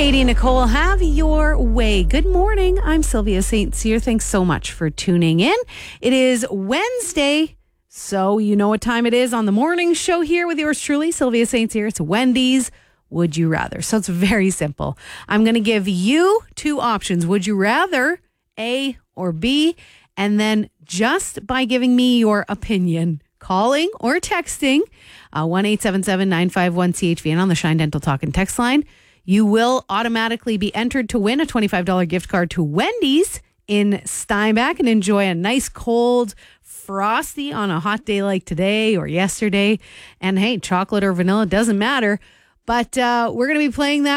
Katie, Nicole, have your way. Good morning. I'm Sylvia St. Cyr. Thanks so much for tuning in. It is Wednesday, so you know what time it is on the morning show here with yours truly, Sylvia St. Cyr. It's Wendy's Would You Rather. So it's very simple. I'm going to give you two options. Would you rather, A or B? And then just by giving me your opinion, calling or texting 1-877-951-CHVN on the Shine Dental Talk and text line, you will automatically be entered to win a $25 gift card to Wendy's in Steinbach and enjoy a nice cold frosty on a hot day like today or yesterday. And hey, chocolate or vanilla, doesn't matter. But we're going to be playing that